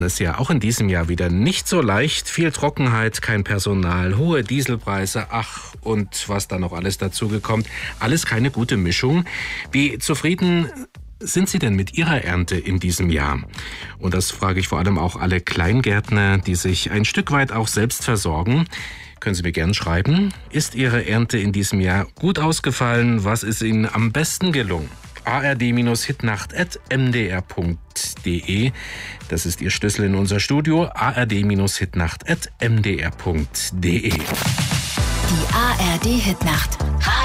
ist ja auch in diesem Jahr wieder nicht so leicht. Viel Trockenheit, kein Personal, hohe Dieselpreise, ach und was da noch alles dazugekommt. Alles keine gute Mischung. Wie zufrieden sind Sie denn mit Ihrer Ernte in diesem Jahr? Und das frage ich vor allem auch alle Kleingärtner, die sich ein Stück weit auch selbst versorgen. Können Sie mir gern schreiben. Ist Ihre Ernte in diesem Jahr gut ausgefallen? Was ist Ihnen am besten gelungen? ard-hitnacht@mdr.de. Das ist Ihr Schlüssel in unser Studio. ard-hitnacht@mdr.de. Die ARD Hitnacht.